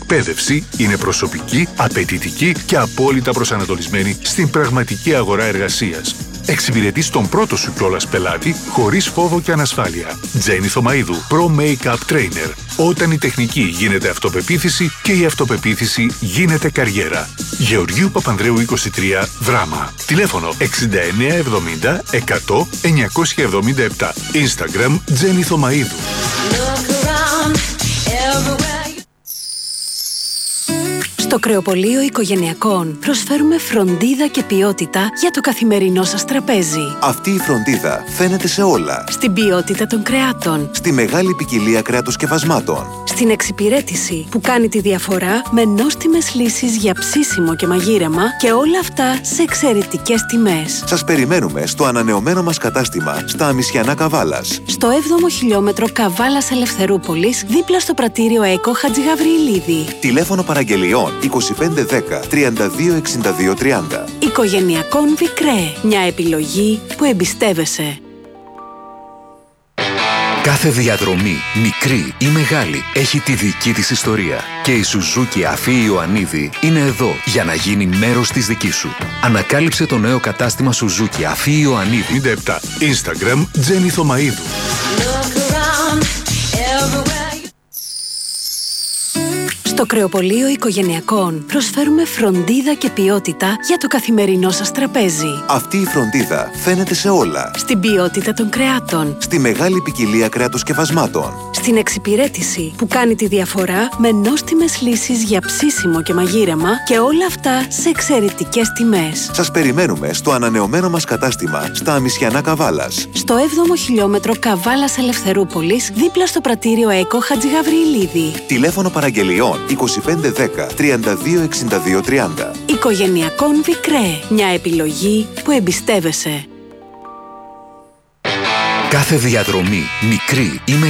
εκπαίδευση είναι προσωπική, απαιτητική και απόλυτα προσανατολισμένη στην πραγματική αγορά εργασίας. Εξυπηρετείς τον πρώτο σου κιόλας πελάτη χωρίς φόβο και ανασφάλεια. Τζένι Θωμαΐδου, Pro Makeup Trainer. Όταν η τεχνική γίνεται αυτοπεποίθηση και η αυτοπεποίθηση γίνεται καριέρα. Γεωργίου Παπανδρέου 23, Δράμα. Τηλέφωνο 6970 100 977. Instagram Τζένι Θωμαΐδου. Στο Κρεοπωλείο Οικογενειακών προσφέρουμε φροντίδα και ποιότητα για το καθημερινό σας τραπέζι. Αυτή η φροντίδα φαίνεται σε όλα. Στην ποιότητα των κρεάτων. Στη μεγάλη ποικιλία κρεατοσκευασμάτων. Στην εξυπηρέτηση που κάνει τη διαφορά με νόστιμες λύσεις για ψήσιμο και μαγείρεμα και όλα αυτά σε εξαιρετικές τιμές. Σας περιμένουμε στο ανανεωμένο μας κατάστημα στα Αμισιανά Καβάλας. Στο 7ο χιλιόμετρο Καβάλας Ελευθερούπολης, δίπλα στο πρατήριο ΕΚΟ Χατζηγαβριηλίδη. Τηλέφωνο παραγγελιών 2510 3262 30. Οικογενειακών Βικρέ. Μια επιλογή που εμπιστεύεσαι. Κάθε διαδρομή, μικρή ή μεγάλη, έχει τη δική της ιστορία. Και η Suzuki Αφή Ιωαννίδη είναι εδώ για να γίνει μέρος της δικής σου. Ανακάλυψε το νέο κατάστημα Suzuki Αφή Ιωαννίδη. 57. Instagram Τζένι Θωμαΐδου. Στο Κρεοπωλείο Οικογενειακών προσφέρουμε φροντίδα και ποιότητα για το καθημερινό σας τραπέζι. Αυτή η φροντίδα φαίνεται σε όλα. Στην ποιότητα των κρεάτων. Στη μεγάλη ποικιλία κρεατοσκευασμάτων. Στην εξυπηρέτηση που κάνει τη διαφορά με νόστιμες λύσεις για ψήσιμο και μαγείρεμα και όλα αυτά σε εξαιρετικές τιμές. Σας περιμένουμε στο ανανεωμένο μας κατάστημα στα Αμισιανά Καβάλας. Στο 7ο χιλιόμετρο Καβάλας Ελευθερούπολης, δίπλα στο πρατήριο ΕΚΟ Χατζηγαβριηλίδη. Τηλέφωνο παραγγελιών 2510 3262 30. Οικογενειακών Βικρέ. Μια επιλογή που εμπιστεύεσαι. Κάθε διαδρομή, μικρή ή